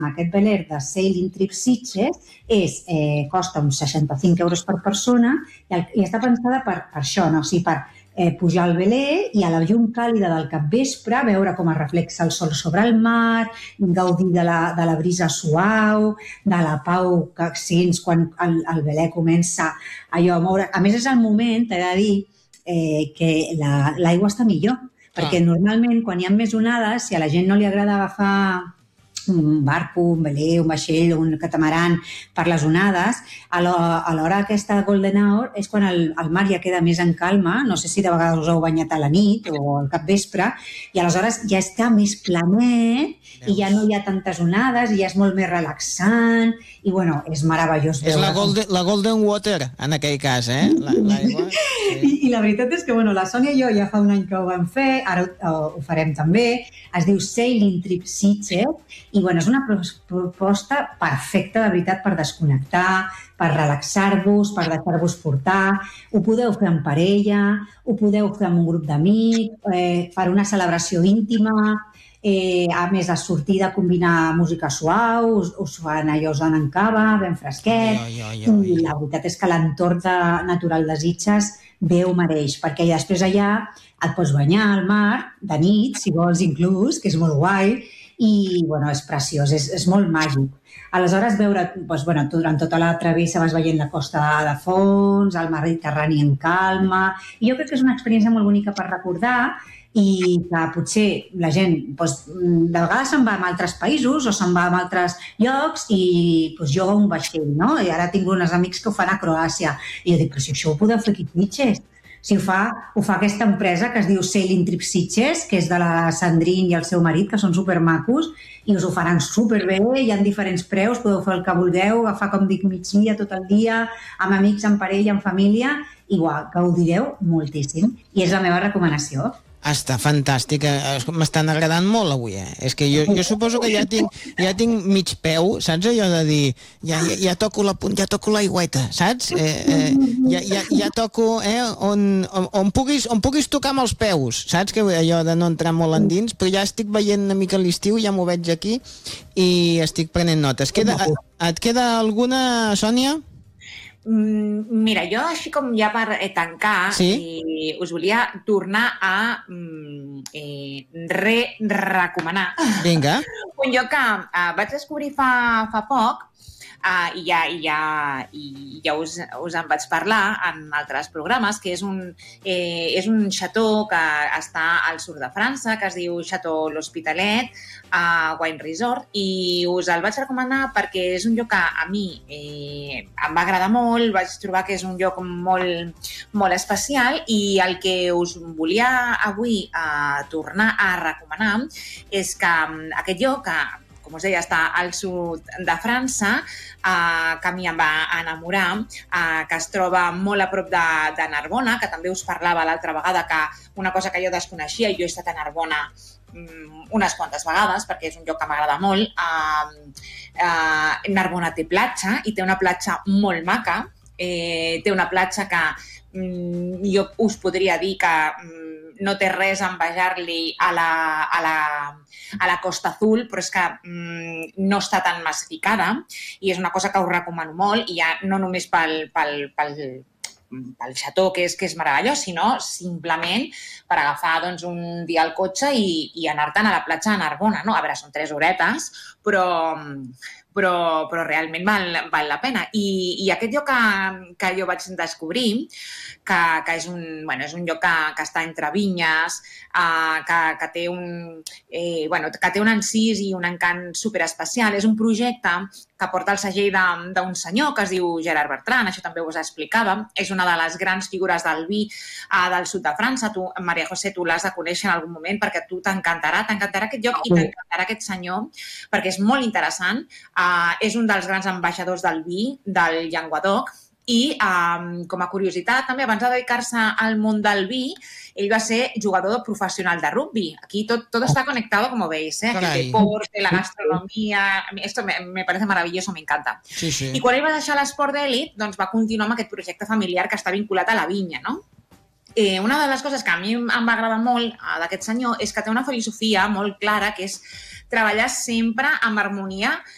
aquest veler de Sailing Trip Sitges costa uns 65 euros per persona i està pensada per això, no? O sigui, per pujar al veler i a la llum càlida del capvespre veure com es reflexa el sol sobre el mar, gaudir de la brisa suau, de la pau que sents quan el veler comença allò a moure. A més, és el moment, t'he de dir, que l'aigua està millor, perquè normalment quan hi ha més onades, si a la gent no li agrada agafar un barco, un veler, un vaixell, un catamaran per les onades, a l'hora aquesta golden hour és quan el mar ja queda més en calma, no sé si de vegades us heu banyat a la nit o al capvespre, i aleshores ja està més planet i ja no hi ha tantes onades i ja és molt més relaxant i bueno, és meravellós. És la golden water en aquell cas, l'aigua. I la veritat és que la Sònia i jo ja fa un any que ho vam fer, ara ho farem també, es diu Sailing Trip Sitges i és una proposta perfecta, de veritat, per desconnectar, per relaxar-vos, per deixar-vos portar. Ho podeu fer en parella, ho podeu fer amb un grup d'amics, per una celebració íntima. A més, a sortir de combinar música suau, us donen cava, ben fresquet, i la veritat és que l'entorn natural de Sitges bé ho mereix, perquè després allà et pots banyar al mar, de nit, si vols inclús, que és molt guai, i és preciós, és molt màgic. Aleshores, veure, tu durant tota la travessa vas veient la costa de fons, el mar Mediterrani en calma, i jo crec que és una experiència molt bonica per recordar i que potser la gent de vegades se'n va a altres països o se'n va a altres llocs i lloga un vaixell, no? I ara tinc uns amics que ho fan a Croàcia i jo dic, però si això ho podeu fer aquí a Sitges. Si ho fa aquesta empresa que es diu Sailing Trip Sitges, que és de la Sandrine i el seu marit, que són supermacos, i us ho faran superbé, hi ha diferents preus, podeu fer el que vulgueu, agafar, com dic, migdia, tot el dia, amb amics, amb parella, amb família, igual, gaudireu moltíssim. I és la meva recomanació. Està fantàstic, m'estan agradant molt avui, És que jo suposo que ja tinc mig peu, saps allò de dir ja toco l'aigüeta, saps? Ja toco on puguis tocar amb els peus, saps? Que allò de no entrar molt endins, però ja estic veient una mica l'estiu, ja m'ho veig aquí i estic prenent notes. Et queda alguna, Sònia? Mira, jo així com ja per tancar, us volia tornar a recomanar un lloc que vaig descobrir fa poc i ja us en vaig parlar en altres programes, que és un xató que està al sud de França, que es diu Xató l'Hospitalet, Wine Resort, i us el vaig recomanar perquè és un lloc que a mi em va agradar molt, vaig trobar que és un lloc molt, molt especial i el que us volia avui tornar a recomanar és que aquest lloc, que com us deia, està al sud de França, que a mi em va enamorar, que es troba molt a prop de Narbona, que també us parlava l'altra vegada, que una cosa que jo desconeixia, i jo he estat a Narbona unes quantes vegades, perquè és un lloc que m'agrada molt. Narbona té platja, i té una platja molt maca, té una platja que jo us podria dir que no té res a envejar-li a la Costa Azul, però és que no està tan massificada i és una cosa que us recomano molt, i ja no només pel xató, que és meravellós, sinó simplement per agafar un dia al cotxe i anar-te'n a la platja de Narbona. A veure, són 3 horetes, però realment val la pena. I aquest lloc que jo vaig descobrir, que és un lloc que està entre vinyes, que té un encís i un encant superespecial, és un projecte que porta el segell d'un senyor que es diu Gerard Bertran, això també us explicava, és una de les grans figures del vi del sud de França. Tu, Maria José, tu l'has de conèixer en algun moment perquè a tu t'encantarà aquest lloc i t'encantarà aquest senyor, perquè és molt interessant. És un dels grans ambaixadors del vi del Llenguadoc i, com a curiositat, també abans de dedicar-se al món del vi, ell va ser jugador professional de rugby. Aquí todo está conectado, como veis, el deporte, la gastronomía, esto me parece maravilloso, me encanta. Sí. I quan ell va deixar l'esport d'elit, doncs va continuar amb aquest projecte familiar que està vinculat a la vinya, no? Una de les coses que a mi em va agradar molt d'aquest senyor és que té una filosofia molt clara, que és treballar sempre amb harmonia